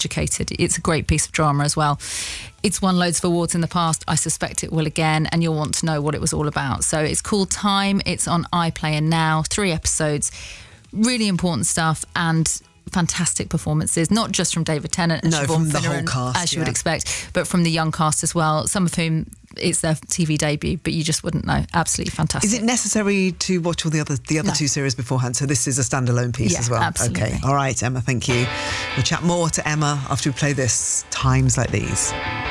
educated. It's a great piece of drama as well. It's won loads of awards in the past. I suspect it will again, and you'll want to know what it was all about. So it's called Time. It's on iPlayer now. 3 episodes. Really important stuff and fantastic performances, not just from David Tennant and Siobhan Finneran, as you would expect, but from the young cast as well, some of whom it's their TV debut, but you just wouldn't know. Absolutely fantastic. Is it necessary to watch all the other 2 series beforehand? So this is a standalone piece as well? Absolutely. Okay. All right, Emma, thank you. We'll chat more to Emma after we play this, Times Like These.